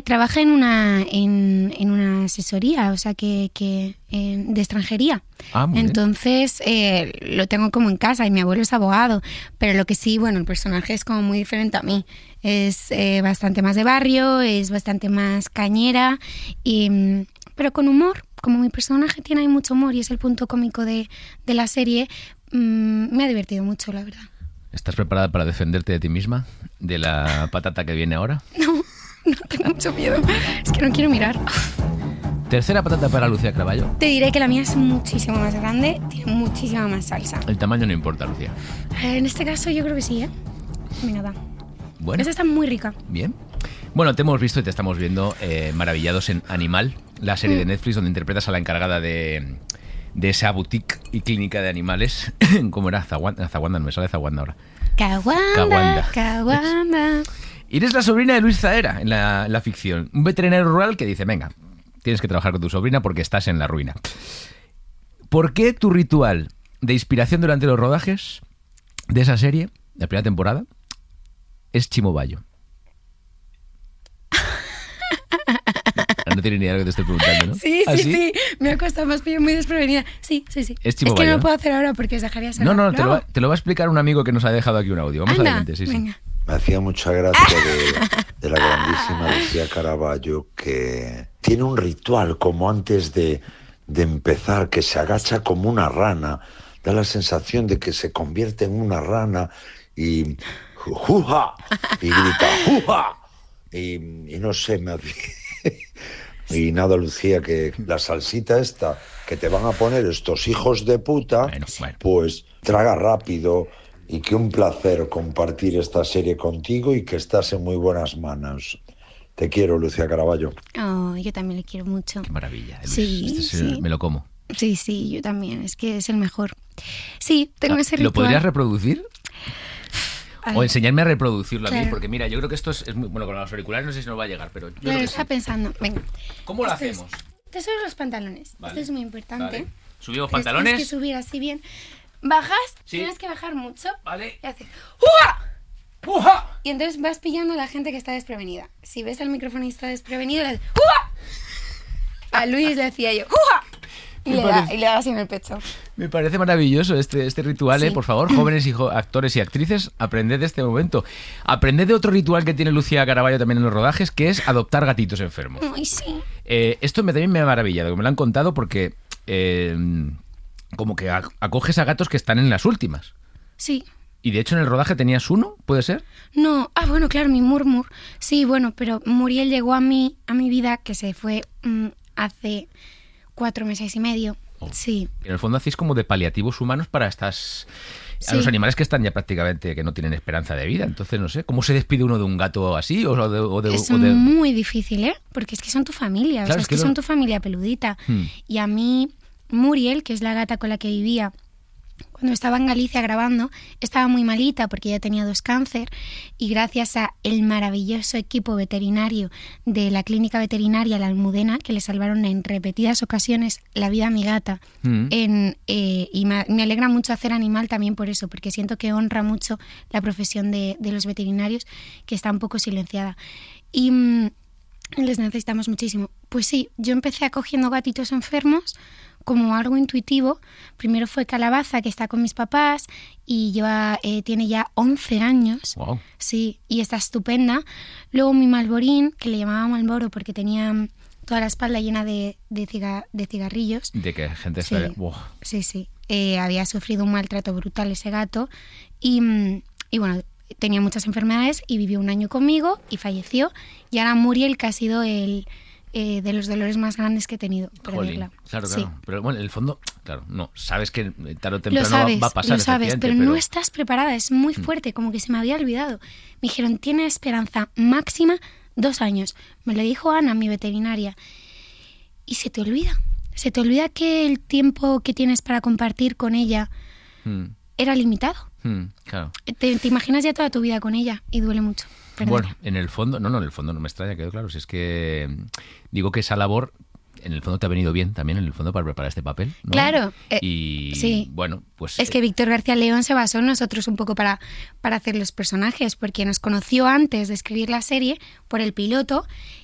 trabaja en una asesoría, o sea, que de extranjería. Muy Entonces, lo tengo como en casa y mi abuelo es abogado, pero lo que sí, bueno, el personaje es como muy diferente a mí. Es bastante más de barrio, es bastante más cañera, pero con humor. Como mi personaje tiene ahí mucho humor y es el punto cómico de la serie, me ha divertido mucho, la verdad. ¿Estás preparada para defenderte de ti misma? ¿De la patata que viene ahora? No tengo mucho miedo. Es que no quiero mirar. Tercera patata para Lucía Caraballo. Te diré que la mía es muchísimo más grande, tiene muchísima más salsa. El tamaño no importa, Lucía. En este caso yo creo que sí, ¿eh? Venga, va. Bueno. Esa está muy rica. Bien. Bueno, te hemos visto y te estamos viendo maravillados en Animal, la serie de Netflix donde interpretas a la encargada de esa boutique y clínica de animales. ¿Cómo era? Zaguanda, no me sale Zaguanda ahora. Caguanda. Y eres la sobrina de Luis Zaera en la ficción. Un veterinario rural que dice, venga, tienes que trabajar con tu sobrina porque estás en la ruina. ¿Por qué tu ritual de inspiración durante los rodajes de esa serie, la primera temporada, es Chimo Bayo? No tiene ni idea de lo que te estoy preguntando, ¿no? Sí. Me ha costado más, pero muy desprevenida. Sí. Es Chimo que Bayo, no lo puedo hacer ahora porque os dejaría sola. No, te lo va a explicar un amigo que nos ha dejado aquí un audio. Vamos adelante, sí. Venga. Me hacía mucha gracia de la grandísima Lucía Caraballo, que tiene un ritual como antes de empezar, que se agacha como una rana. Da la sensación de que se convierte en una rana y ¡juja! Y grita ¡juja! Y no sé, me hacía... Y nada, Lucía, que la salsita esta que te van a poner estos hijos de puta, bueno. Pues traga rápido, y que un placer compartir esta serie contigo y que estás en muy buenas manos. Te quiero, Lucía Caraballo. Oh, yo también le quiero mucho. Qué maravilla. Sí. Me lo como. Sí, yo también. Es que es el mejor. Sí, tengo ese ritual. ¿Lo podrías reproducir? Ay. O enseñarme a reproducirlo a mí, Claro. porque mira, yo creo que esto es muy bueno, con los auriculares no sé si nos va a llegar, pero yo creo Claro, que está sí. pensando. Venga. ¿Cómo lo hacemos? Te subes los pantalones. Vale. Esto es muy importante. Vale. Subimos Tienes pantalones. que subir así bien. Bajas, Sí. tienes que bajar mucho. Vale. Y haces ¡Uja! ¡Uja! Y entonces vas pillando a la gente que está desprevenida. Si ves al microfonista desprevenido, le haces ¡Uja! A Luis le decía yo ¡Uja! Y le da así en el pecho. Me parece maravilloso este ritual, Sí. Por favor, jóvenes actores y actrices, aprended de este momento. Aprended de otro ritual que tiene Lucía Caraballo también en los rodajes, que es adoptar gatitos enfermos. Ay, sí. Esto también me ha maravillado, que me lo han contado porque como que acoges a gatos que están en las últimas. Sí. Y de hecho en el rodaje tenías uno, ¿puede ser? No, bueno, claro, mi Murmur. Sí, bueno, pero Muriel llegó a mi vida, que se fue hace 4 meses y medio. Oh. Sí. En el fondo hacéis como de paliativos humanos para estas... A Sí. los animales que están ya prácticamente, que no tienen esperanza de vida. Entonces, no sé, ¿cómo se despide uno de un gato así? Es muy difícil, ¿eh? Porque es que son tu familia, Claro, o sea, es que son tu familia peludita. Y a mí, Muriel, que es la gata con la que vivía cuando estaba en Galicia grabando, estaba muy malita porque ya tenía 2 cáncer, y gracias a el maravilloso equipo veterinario de la clínica veterinaria La Almudena, que le salvaron en repetidas ocasiones la vida a mi gata, y me alegra mucho hacer Animal también por eso, porque siento que honra mucho la profesión de los veterinarios, que está un poco silenciada. Y les necesitamos muchísimo. Pues sí, yo empecé acogiendo gatitos enfermos como algo intuitivo. Primero fue Calabaza, que está con mis papás y tiene ya 11 años. Wow. Sí, y está estupenda. Luego mi Malborín, que le llamaba Malboro porque tenía toda la espalda llena de cigarrillos. De que gente Sí. está... Wow. Sí. Había sufrido un maltrato brutal ese gato y bueno, tenía muchas enfermedades y vivió 1 año conmigo y falleció. Y ahora Muriel, que ha sido de los dolores más grandes que he tenido, perderla. Claro. Sí. Pero bueno, en el fondo, claro, no, sabes que tarde o Lo temprano sabes, va a pasar. lo sabes, efectivamente, pero no estás preparada, es muy fuerte, como que se me había olvidado. Me dijeron, tiene esperanza máxima 2 años. Me lo dijo Ana, mi veterinaria. Y se te olvida que el tiempo que tienes para compartir con ella era limitado. Claro. Te imaginas ya toda tu vida con ella y duele mucho. Perderla. Bueno, en el fondo no me extraña, quedó claro. Si es que digo que esa labor, en el fondo te ha venido bien también, en el fondo, para preparar este papel, ¿no? Claro. Y sí. bueno, pues... Es que Víctor García León se basó en nosotros un poco para hacer los personajes, porque nos conoció antes de escribir la serie por el piloto